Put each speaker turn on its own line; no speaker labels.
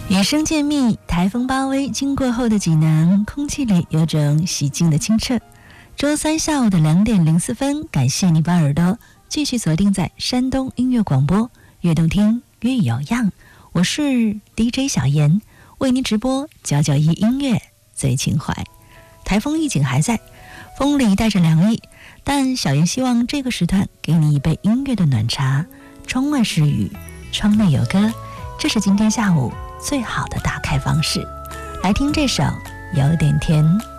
雨声渐密，台风巴威经过后的济南，空气里有种洗净的清澈。周三下午的2点04分，感谢你把耳朵继续锁定在山东音乐广播，越动听越有样。我是 DJ 小妍，为您直播991音乐最情怀。台风预警还在，风里带着凉意，但小妍希望这个时段给你一杯音乐的暖茶。窗外是雨，窗内有歌，这是今天下午最好的打开方式。来听这首有点甜。